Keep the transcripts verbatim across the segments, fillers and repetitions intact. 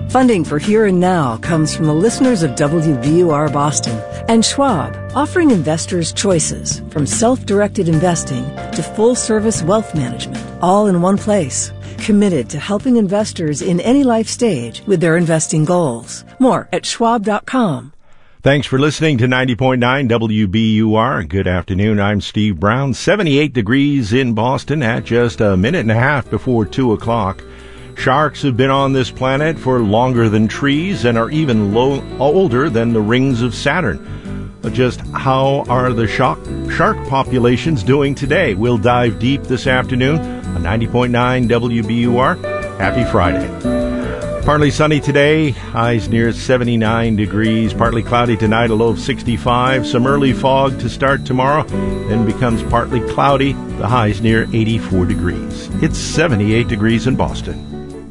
Funding for Here and Now comes from the listeners of W B U R Boston and Schwab, offering investors choices from self-directed investing to full-service wealth management, all in one place. Committed to helping investors in any life stage with their investing goals. More at schwab dot com. Thanks for listening to ninety point nine W B U R. Good afternoon. I'm Steve Brown. seventy-eight degrees in Boston at just a minute and a half before two o'clock. Sharks have been on this planet for longer than trees and are even low, older than the rings of Saturn. But just how are the shark, shark populations doing today? We'll dive deep this afternoon on ninety point nine W B U R. Happy Friday. Partly sunny today, highs near seventy-nine degrees. Partly cloudy tonight, a low of sixty-five. Some early fog to start tomorrow, then becomes partly cloudy. The highs near eighty-four degrees. It's seventy-eight degrees in Boston.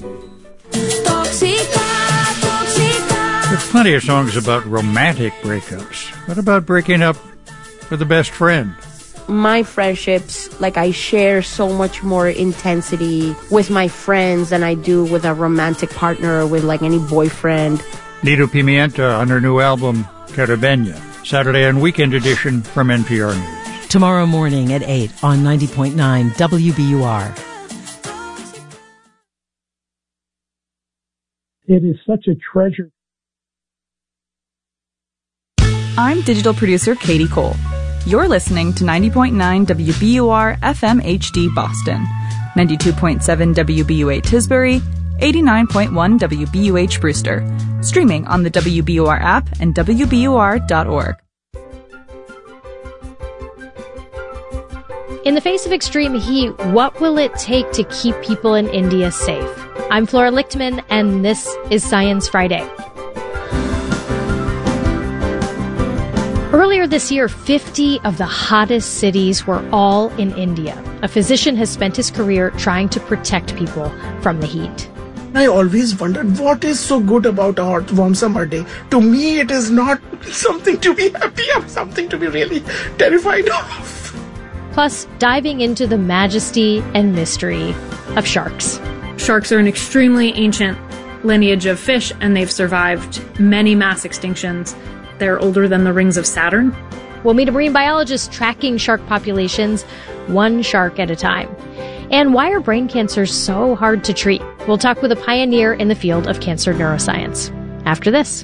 There's plenty of songs about romantic breakups. What about breaking up with a best friend? My friendships, like I share so much more intensity with my friends than I do with a romantic partner or with like any boyfriend. Nido Pimienta on her new album, Caribeña. Saturday and weekend edition from N P R News. Tomorrow morning at eight on ninety point nine W B U R. It is such a treasure. I'm digital producer Katie Cole. You're listening to ninety point nine W B U R F M H D Boston, ninety-two point seven W B U A Tisbury, eighty-nine point one W B U H Brewster, streaming on the W B U R app and W B U R dot org. In the face of extreme heat, what will it take to keep people in India safe? I'm Flora Lichtman, and this is Science Friday. Earlier this year, fifty of the hottest cities were all in India. A physician has spent his career trying to protect people from the heat. I always wondered what is so good about a hot, warm summer day. To me, it is not something to be happy of, something to be really terrified of. Plus, diving into the majesty and mystery of sharks. Sharks are an extremely ancient lineage of fish, and they've survived many mass extinctions. They're older than the rings of Saturn. We'll meet a marine biologist tracking shark populations one shark at a time. And why are brain cancers so hard to treat? We'll talk with a pioneer in the field of cancer neuroscience. After this.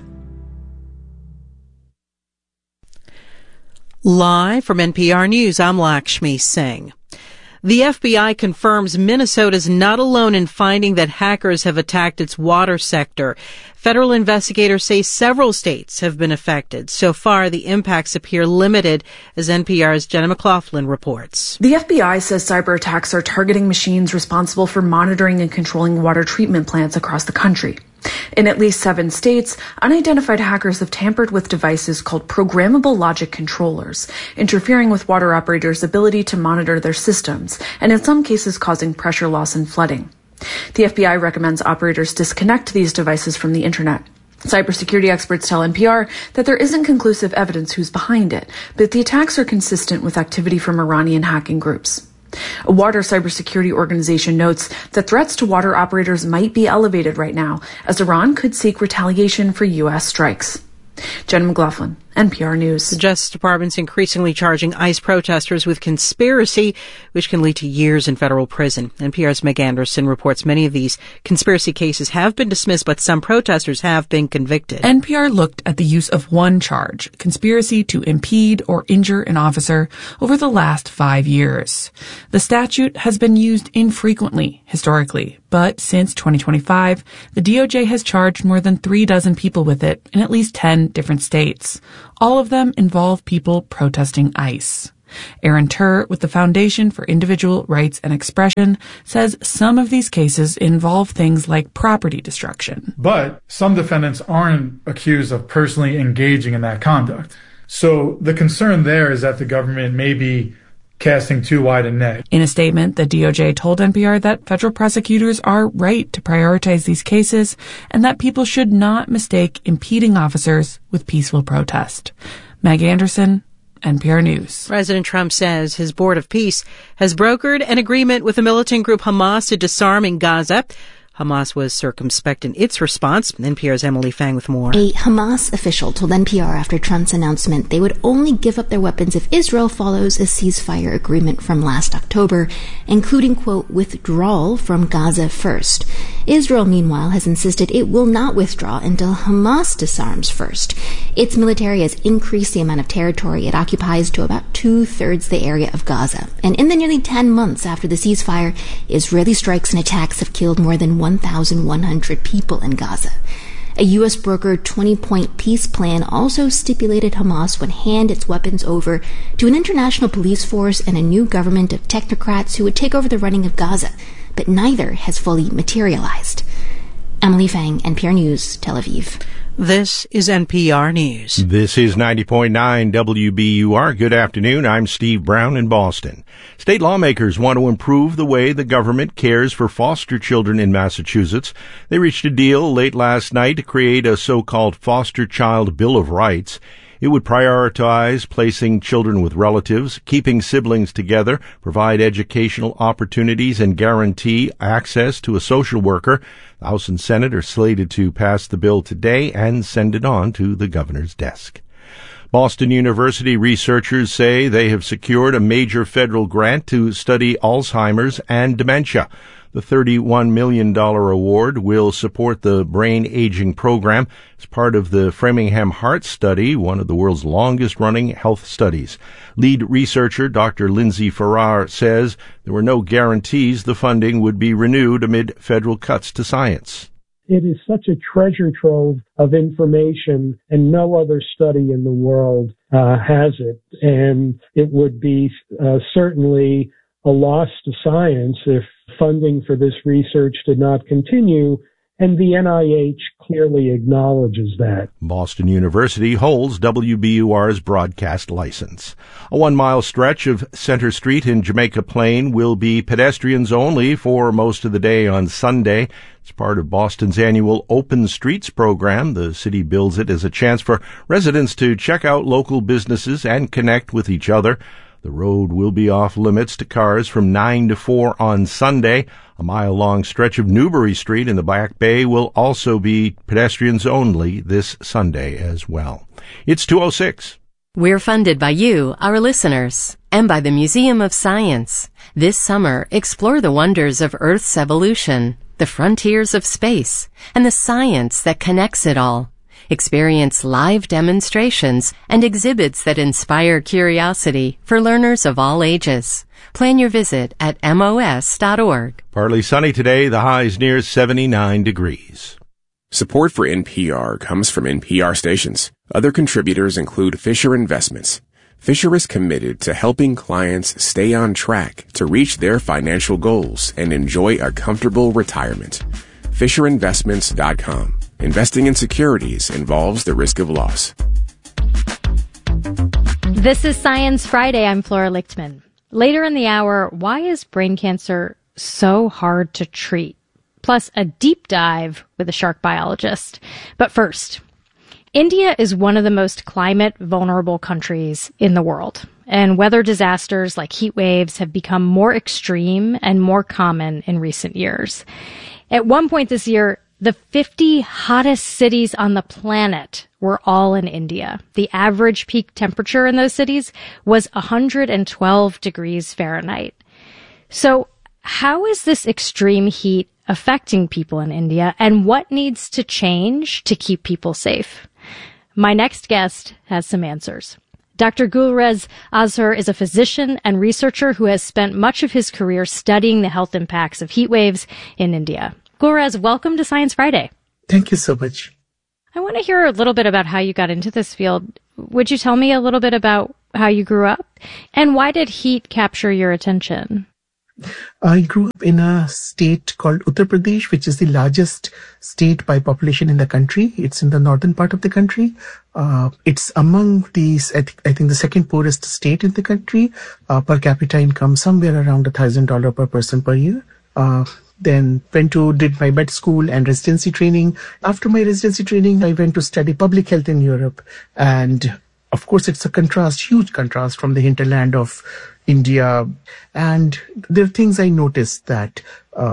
Live from N P R News, I'm Lakshmi Singh. The F B I confirms Minnesota's not alone in finding that hackers have attacked its water sector. Federal investigators say several states have been affected. So far, the impacts appear limited, as N P R's Jenna McLaughlin reports. The F B I says cyber attacks are targeting machines responsible for monitoring and controlling water treatment plants across the country. In at least seven states, unidentified hackers have tampered with devices called programmable logic controllers, interfering with water operators' ability to monitor their systems, and in some cases causing pressure loss and flooding. The F B I recommends operators disconnect these devices from the internet. Cybersecurity experts tell N P R that there isn't conclusive evidence who's behind it, but the attacks are consistent with activity from Iranian hacking groups. A water cybersecurity organization notes that threats to water operators might be elevated right now, as Iran could seek retaliation for U S strikes. Jenna McLaughlin, N P R News. The Justice Department's increasingly charging ICE protesters with conspiracy, which can lead to years in federal prison. N P R's Meg Anderson reports many of these conspiracy cases have been dismissed, but some protesters have been convicted. N P R looked at the use of one charge, conspiracy to impede or injure an officer, over the last five years. The statute has been used infrequently, historically, but since twenty twenty-five, the D O J has charged more than three dozen people with it in at least ten different states. All of them involve people protesting ICE. Aaron Turr, with the Foundation for Individual Rights and Expression, says some of these cases involve things like property destruction. But some defendants aren't accused of personally engaging in that conduct. So the concern there is that the government may be casting too wide a net. In a statement, the D O J told N P R that federal prosecutors are right to prioritize these cases and that people should not mistake impeding officers with peaceful protest. Meg Anderson, N P R News. President Trump says his Board of Peace has brokered an agreement with the militant group Hamas to disarm in Gaza. Hamas was circumspect in its response. N P R's Emily Fang with more. A Hamas official told N P R after Trump's announcement they would only give up their weapons if Israel follows a ceasefire agreement from last October, including, quote, withdrawal from Gaza first. Israel, meanwhile, has insisted it will not withdraw until Hamas disarms first. Its military has increased the amount of territory it occupies to about two-thirds the area of Gaza. And in the nearly ten months after the ceasefire, Israeli strikes and attacks have killed more than one thousand one hundred people in Gaza. A U S brokered twenty-point peace plan also stipulated Hamas would hand its weapons over to an international police force and a new government of technocrats who would take over the running of Gaza, but neither has fully materialized. Emily Fang, N P R News, Tel Aviv. This is N P R News. This is ninety point nine W B U R. Good afternoon. I'm Steve Brown in Boston. State lawmakers want to improve the way the government cares for foster children in Massachusetts. They reached a deal late last night to create a so-called Foster Child Bill of Rights. It would prioritize placing children with relatives, keeping siblings together, provide educational opportunities, and guarantee access to a social worker. The House and Senate are slated to pass the bill today and send it on to the governor's desk. Boston University researchers say they have secured a major federal grant to study Alzheimer's and dementia. The thirty-one million dollars award will support the brain aging program as part of the Framingham Heart Study, one of the world's longest-running health studies. Lead researcher Doctor Lindsay Farrar says there were no guarantees the funding would be renewed amid federal cuts to science. It is such a treasure trove of information, and no other study in the world uh, has it. And it would be uh, certainly a loss to science if funding for this research did not continue, and the N I H clearly acknowledges that. Boston University holds W B U R's broadcast license. A one-mile stretch of Center Street in Jamaica Plain will be pedestrians only for most of the day on Sunday. It's part of Boston's annual Open Streets program. The city bills it as a chance for residents to check out local businesses and connect with each other. The road will be off limits to cars from nine to four on Sunday. A mile-long stretch of Newbury Street in the Back Bay will also be pedestrians only this Sunday as well. It's two oh six. We're funded by you, our listeners, and by the Museum of Science. This summer, explore the wonders of Earth's evolution, the frontiers of space, and the science that connects it all. Experience live demonstrations and exhibits that inspire curiosity for learners of all ages. Plan your visit at M O S dot org. Partly sunny today, the highs near seventy-nine degrees. Support for N P R comes from N P R stations. Other contributors include Fisher Investments. Fisher is committed to helping clients stay on track to reach their financial goals and enjoy a comfortable retirement. Fisher Investments dot com. Investing in securities involves the risk of loss. This is Science Friday. I'm Flora Lichtman. Later in the hour, why is brain cancer so hard to treat? Plus, a deep dive with a shark biologist. But first, India is one of the most climate vulnerable countries in the world, and weather disasters like heat waves have become more extreme and more common in recent years. At one point this year, the fifty hottest cities on the planet were all in India. The average peak temperature in those cities was one hundred twelve degrees Fahrenheit. So how is this extreme heat affecting people in India, and what needs to change to keep people safe? My next guest has some answers. Doctor Gulrez Azhar is a physician and researcher who has spent much of his career studying the health impacts of heat waves in India. Gulrez, welcome to Science Friday. Thank you so much. I want to hear a little bit about how you got into this field. Would you tell me a little bit about how you grew up? And why did heat capture your attention? I grew up in a state called Uttar Pradesh, which is the largest state by population in the country. It's in the northern part of the country. Uh, it's among these, I, th- I think, the second poorest state in the country. Uh, per capita income somewhere around one thousand dollars per person per year. Uh, Then went to, did my med school and residency training. After my residency training, I went to study public health in Europe. And of course, it's a contrast, huge contrast from the hinterland of India. And there are things I noticed that uh,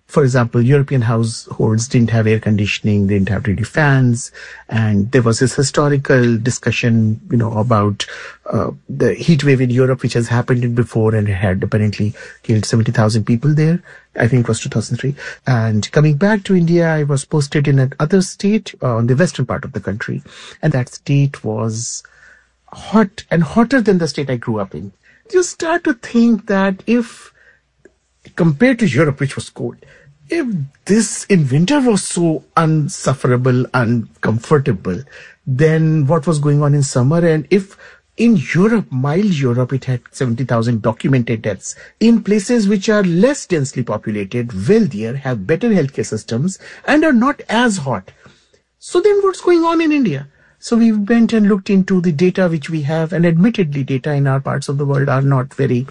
For example, European households didn't have air conditioning, they didn't have really fans, and there was this historical discussion, you know, about uh, the heat wave in Europe, which has happened before and had apparently killed seventy thousand people there. I think it was two thousand three. And coming back to India, I was posted in another state uh, on the western part of the country, and that state was hot and hotter than the state I grew up in. You start to think that if, compared to Europe, which was cold, if this in winter was so unsufferable, uncomfortable, then what was going on in summer? And if in Europe, mild Europe, it had seventy thousand documented deaths in places which are less densely populated, wealthier, have better healthcare systems, and are not as hot. So then what's going on in India? So we went and looked into the data which we have, and admittedly data in our parts of the world are not very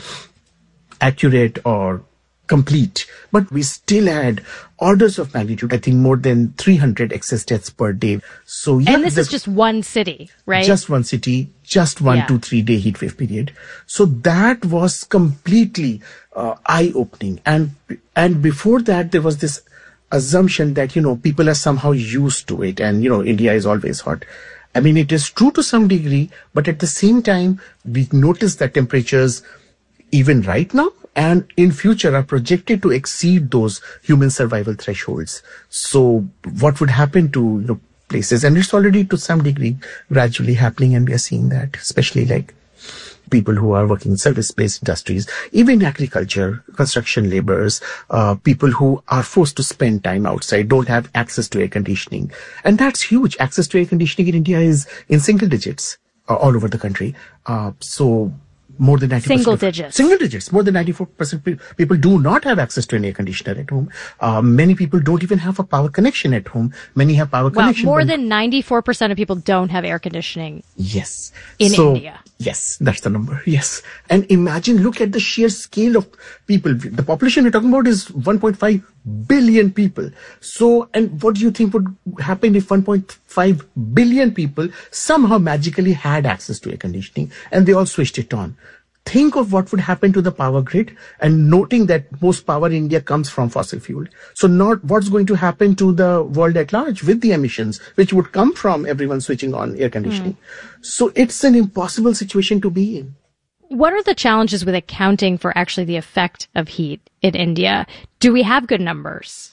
accurate or complete, but we still had orders of magnitude, I think more than three hundred excess deaths per day. So yeah, and this is just one city, right? Just one city, just one yeah. two, three day heat wave period. So that was completely uh, eye-opening. And, and before that, there was this assumption that, you know, people are somehow used to it and, you know, India is always hot. I mean, it is true to some degree, but at the same time, we notice that temperatures, even right now, and in future are projected to exceed those human survival thresholds. So what would happen to, you know, places? And it's already to some degree gradually happening, and we are seeing that, especially like people who are working in service-based industries, even agriculture, construction laborers, uh, people who are forced to spend time outside, don't have access to air conditioning. And that's huge. Access to air conditioning in India is in single digits uh, all over the country. Uh, so more than ninety percent. Single of, digits. Single digits. More than ninety-four percent people do not have access to an air conditioner at home. Uh, many people don't even have a power connection at home. Many have power wow, connection. More than ninety-four percent of people don't have air conditioning. Yes. In so, India. Yes, that's the number. Yes. And imagine, look at the sheer scale of people. The population we're talking about is one point five billion people. So, and what do you think would happen if one point five billion people somehow magically had access to air conditioning and they all switched it on? Think of what would happen to the power grid, and noting that most power in India comes from fossil fuel. So not what's going to happen to the world at large with the emissions, which would come from everyone switching on air conditioning. Mm. So it's an impossible situation to be in. What are the challenges with accounting for actually the effect of heat in India? Do we have good numbers?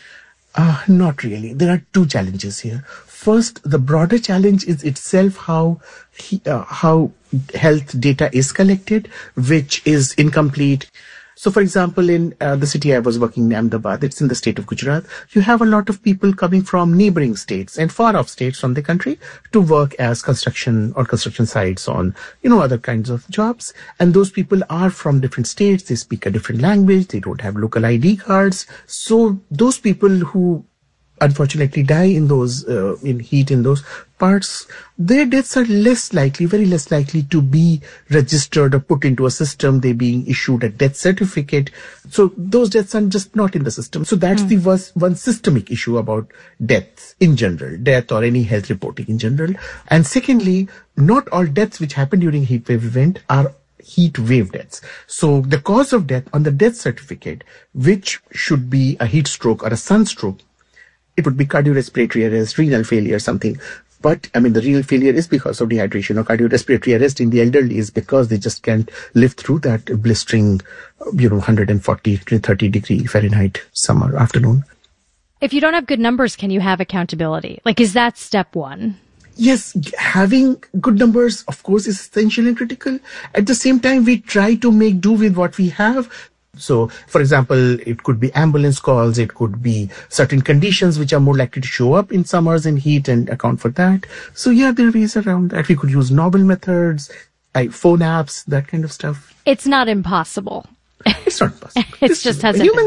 Uh, not really. There are two challenges here. First, the broader challenge is itself how he, uh, how health data is collected, which is incomplete. So, for example, in uh, the city I was working in, Ahmedabad, it's in the state of Gujarat, you have a lot of people coming from neighboring states and far-off states from the country to work as construction or construction sites on, you know, other kinds of jobs. And those people are from different states, they speak a different language, they don't have local I D cards. So those people who unfortunately die in those, uh, in heat in those parts, their deaths are less likely, very less likely to be registered or put into a system. They're being issued a death certificate. So those deaths are just not in the system. So that's mm. the worst, one systemic issue about deaths in general, death or any health reporting in general. And secondly, not all deaths which happen during heat wave event are heat wave deaths. So the cause of death on the death certificate, which should be a heat stroke or a sunstroke, it would be cardiorespiratory arrest, renal failure, something. But, I mean, the renal failure is because of dehydration, or cardiorespiratory arrest in the elderly is because they just can't live through that blistering, you know, one forty to thirty degree Fahrenheit summer afternoon. If you don't have good numbers, can you have accountability? Like, is that step one? Yes, having good numbers, of course, is essential and critical. At the same time, we try to make do with what we have. So, for example, it could be ambulance calls, it could be certain conditions which are more likely to show up in summers and heat and account for that. So, yeah, there are ways around that. We could use novel methods, like phone apps, that kind of stuff. It's not impossible. It's not impossible. It just hasn't human